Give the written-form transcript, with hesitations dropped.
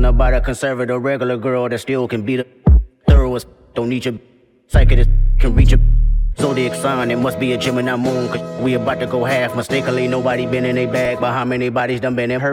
talking about a conservative regular girl that still can be the thoroughest. Don't need your psychic can reach a zodiac sign. It must be a Gemini moon, cause we about to go half. Mistakenly, nobody been in a bag, but how many bodies done been in her